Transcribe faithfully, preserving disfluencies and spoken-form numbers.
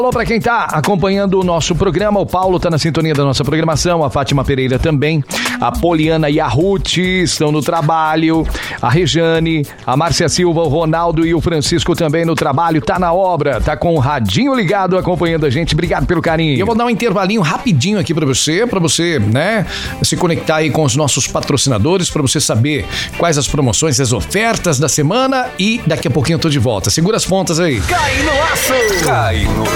Alô para quem tá acompanhando o nosso programa, o Paulo tá na sintonia da nossa programação, a Fátima Pereira também, a Poliana e a Ruth estão no trabalho, a Rejane, a Márcia Silva, o Ronaldo e o Francisco também no trabalho, tá na obra, tá com o radinho ligado acompanhando a gente, obrigado pelo carinho. Eu vou dar um intervalinho rapidinho aqui para você, para você, né, se conectar aí com os nossos patrocinadores, para você saber quais as promoções, as ofertas da semana e daqui a pouquinho eu tô de volta. Segura as pontas aí. Cai no aço! Cai no